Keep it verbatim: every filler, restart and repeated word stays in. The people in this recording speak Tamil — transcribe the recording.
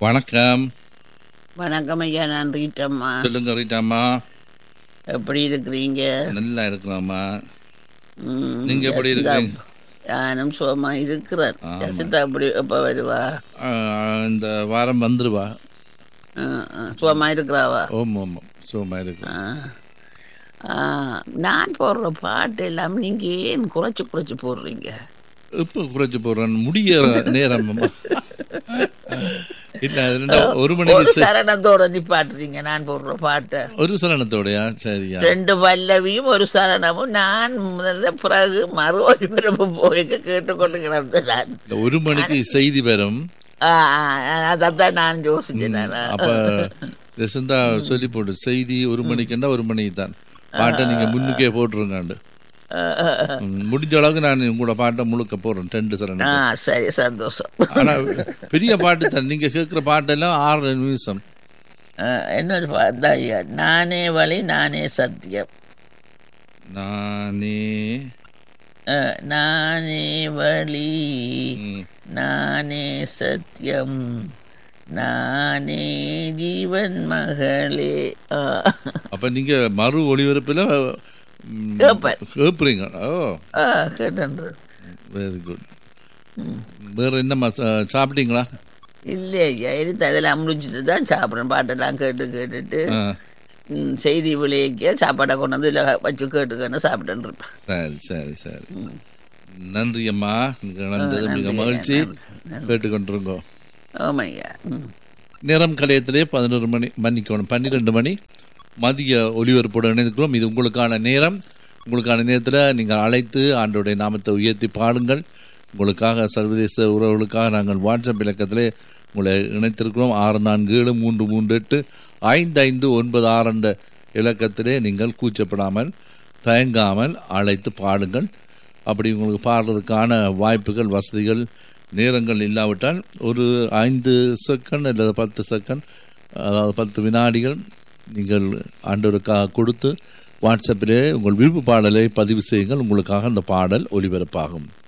வணக்கம். வணக்கம் ஐயா, நான் ரீட்டம்மா. சொல்லுங்க ரீட்டாம்மா. எப்படி இருக்கிறீங்க? நல்லா இருக்கிறோம்மா. ம், நீங்க எப்படி யசிதா இருக்கீங்க? நானும் சுகமா இருக்கிறேன். ஆமா. யசிதா எப்படி எப்ப வருவா? ஆ, இந்த வாரம் வந்துருவா. ஆ, ஆ, சுகமா இருக்கிறாவா? ஓம் ஓம் சுகமா இருக்கு. ஆ. ஆ, நான் போடுற பாட்டு எல்லாம் நீங்க ஏன் குறைச்சு குறைச்சு போடுறீங்க? இப்ப குறைச்சு போடுறேன், முடிய நேரம் அம்மா. இல்ல அது ரெண்டா ஒரு ஒரு மணிக்கு செ- சரணத்தோட நிப்பாட்டுறீங்க நான் போடுற பாட்டை. ஒரு சரணத்தோடயா? சரியா? ரெண்டு பல்லவியும் ஒரு சரணமும் நான் முதல்ல பிறகு மறு ஒளிபரப்பு போய் கேட்டுக்கொண்டு கிடந்தேன் நான். இந்த ஒரு மணிக்கு செய்தி வரும். ஆ, ஆ, அதான் நான் யோசிச்சேன். அப்ப ஜெசந்தா சொல்லி போட்டு செய்தி ஒரு மணிக்குண்டா ஒரு மணிக்கு தான் பாட்டை நீங்க முன்னுக்கே போட்டுருங்காண்டு. ம், முடிஞ்ச அளவுக்கு நான் உங்களோட பாட்டை முழுக்க போடுறேன், ரெண்டு ஆ, சரணத்தை. சரி, சந்தோஷம். ஆனா பெரிய பாட்டு தான், நீங்க கேட்கிற பாட்டெல்லாம் ஆறு நிமிஷம். ஆ, இன்னொரு பாட்டு தான் ஐயா. நானே வழி நானே சத்தியம். நானே ஆ, நானே வழி ம், நானே சத்தியம் நானே ஜீவன் மகளே. ஆ. அப்ப நீங்க மறு ஒளிபரப்புல ம், கேப்பேன். கேட்பீங்க. ஓ ஆ, கேட்டேன். Very good. வேற என்னம்மா சா- சாப்பிட்டீங்களா? இல்லை ஐயா, எடுத்து அதெல்லாம் முடிச்சுட்டு தான் சாப்பிட்றேன். பாட்டெல்லாம் கேட்டு கேட்டுட்டு ஆ, ம், செய்தி விளைவிக்க சாப்பாடை கொண்டு வந்து இதில் வச்சு கேட்டுக்கன்னு சாப்பிட்டுன்னு இருப்பேன். சரி சரி சரி. நன்றி அம்மா, நீங்க நடந்தது நன்றி மிக ஐயா, மகிழ்ச்சி. நன்றி, நன்றி. கேட்டுக்கொண்டிருங்கோ. ஆமாய்யா. ம். நேரம் கலையத்திலே பதினோரு மணி மன்னிக்கணும் பன்னிரெண்டு மணி மதிய ஒலிபரப்போடு இணைந்திருக்கிறோம். இது உங்களுக்கான நேரம். உங்களுக்கான நேரத்தில் நீங்கள் அழைத்து ஆண்டோடைய நாமத்தை உயர்த்தி பாடுங்கள். உங்களுக்காக சர்வதேச உறவுகளுக்காக நாங்கள் வாட்ஸ்அப் இலக்கத்திலே உங்களை இணைத்திருக்கிறோம். ஆறு நான்கு ஏழு மூன்று மூன்று எட்டு ஐந்து ஐந்து ஒன்பது ஆறு என்ற இலக்கத்திலே நீங்கள் கூச்சப்படாமல் தயங்காமல் அழைத்து பாடுங்கள். அப்படி உங்களுக்கு பாடுறதுக்கான வாய்ப்புகள், வசதிகள், நேரங்கள் இல்லாவிட்டால் ஒரு ஐந்து செகண்ட் அல்லது பத்து செகண்ட், அதாவது பத்து வினாடிகள் நீங்கள் ஆண்டவருக்காக கொடுத்து வாட்ஸ்அப்பிலே உங்கள் விருப்ப பாடலை பதிவு செய்யுங்கள். உங்களுக்காக அந்த பாடல் ஒலிபரப்பாகும்.